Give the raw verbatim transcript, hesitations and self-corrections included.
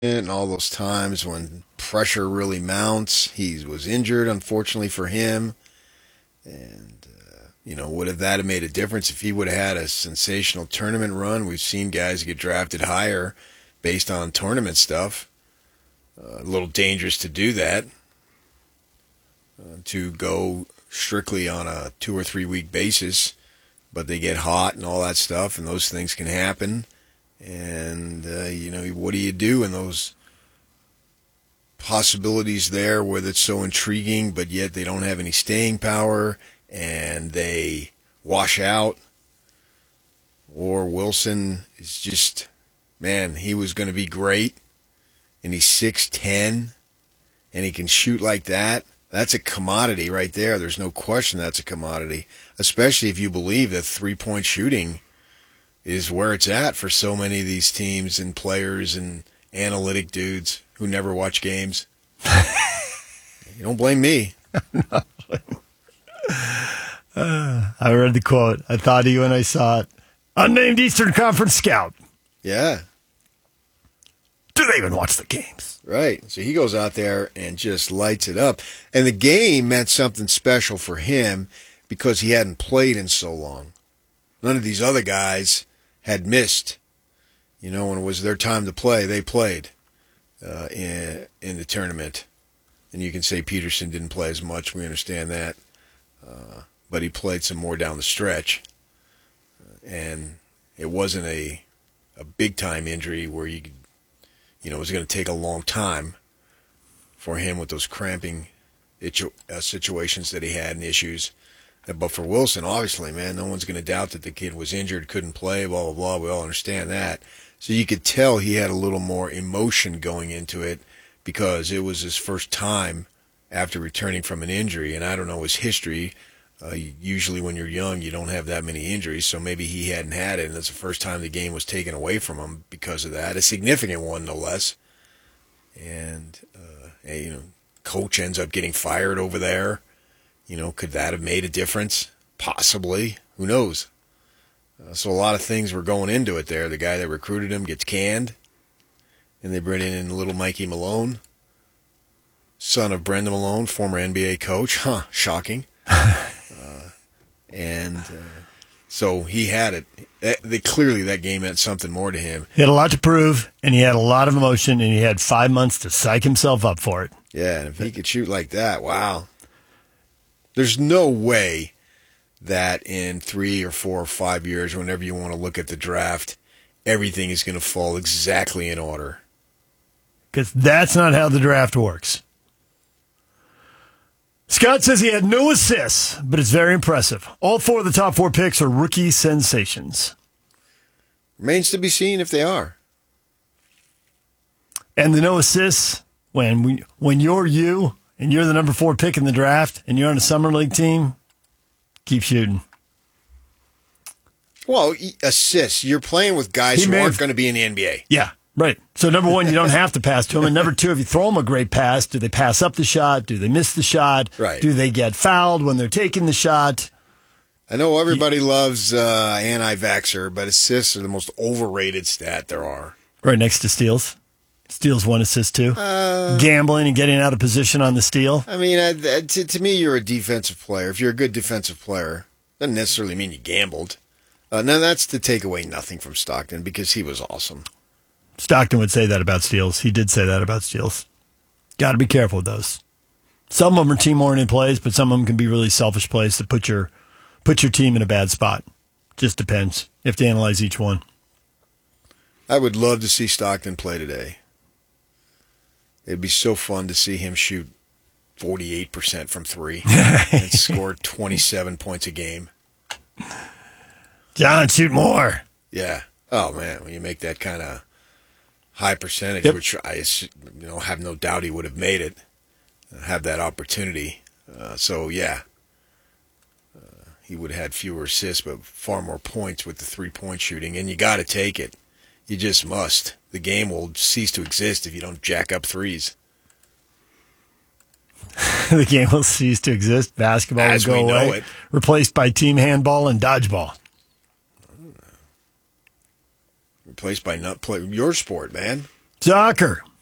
and all those times when pressure really mounts. He was injured, unfortunately for him. And, uh, you know, would have that have made a difference if he would have had a sensational tournament run? We've seen guys get drafted higher based on tournament stuff. Uh, a little dangerous to do that, uh, to go strictly on a two or three week basis, but they get hot and all that stuff, and those things can happen. And, uh, you know, what do you do in those possibilities there where it's so intriguing, but yet they don't have any staying power and they wash out? Or Wilson is just, man, he was going to be great, and he's six ten, and he can shoot like that. That's a commodity right there. There's no question that's a commodity, especially if you believe that three-point shooting is where it's at for so many of these teams and players and analytic dudes who never watch games. You don't blame me. uh, I read the quote. I thought of you when I saw it. Unnamed Eastern Conference scout. Yeah. Do they even watch the games? Right. So he goes out there and just lights it up. And the game meant something special for him because he hadn't played in so long. None of these other guys had missed. You know, when it was their time to play, they played uh, in, in the tournament. And you can say Peterson didn't play as much. We understand that. Uh, but he played some more down the stretch. And it wasn't a a big-time injury where you could, you know, it was going to take a long time for him with those cramping itch- uh, situations that he had and issues. But for Wilson, obviously, man, no one's going to doubt that the kid was injured, couldn't play, blah, blah, blah. We all understand that. So you could tell he had a little more emotion going into it because it was his first time after returning from an injury. And I don't know his history. Uh, usually when you're young, you don't have that many injuries, so maybe he hadn't had it, and it's the first time the game was taken away from him because of that. A significant one, no less. And, uh, and, you know, coach ends up getting fired over there. You know, could that have made a difference? Possibly. Who knows? Uh, so a lot of things were going into it there. The guy that recruited him gets canned, and they bring in little Mikey Malone, son of Brendan Malone, former N B A coach. Huh, shocking. uh, and uh, so he had it. That, they, clearly that game meant something more to him. He had a lot to prove, and he had a lot of emotion, and he had five months to psych himself up for it. Yeah, and if he could shoot like that, wow. There's no way that in three or four or five years, whenever you want to look at the draft, everything is going to fall exactly in order. Because that's not how the draft works. Scott says he had no assists, but it's very impressive. All four of the top four picks are rookie sensations. Remains to be seen if they are. And the no assists, when we, when you're you and you're the number four pick in the draft and you're on a summer league team, keep shooting. Well, assists. You're playing with guys He who may aren't have- going to be in the N B A. Yeah, right. So number one, you don't have to pass to them. And number two, if you throw them a great pass, do they pass up the shot? Do they miss the shot? Right. Do they get fouled when they're taking the shot? I know everybody loves uh, anti-vaxxer, but assists are the most overrated stat there are. Right next to steals. Steals one assist too. Uh, Gambling and getting out of position on the steal. I mean, I, I- to, to me, you're a defensive player. If you're a good defensive player, doesn't necessarily mean you gambled. Uh, now, that's to take away nothing from Stockton because he was awesome. Stockton would say that about steals. He did say that about steals. Got to be careful with those. Some of them are team-oriented plays, but some of them can be really selfish plays that put your put your team in a bad spot. Just depends. You have to analyze each one. I would love to see Stockton play today. It'd be so fun to see him shoot forty-eight percent from three and score twenty-seven points a game. John, shoot more. Yeah. Oh, man, when you make that kind of high percentage, Yep. which I you know have no doubt he would have made it, have that opportunity. Uh, so, yeah, uh, he would have had fewer assists, but far more points with the three-point shooting, and you got to take it. You just must. The game will cease to exist if you don't jack up threes. The game will cease to exist. Basketball As will go we know away. it. Replaced by team handball and dodgeball. Replaced by not play your sport, man. Soccer.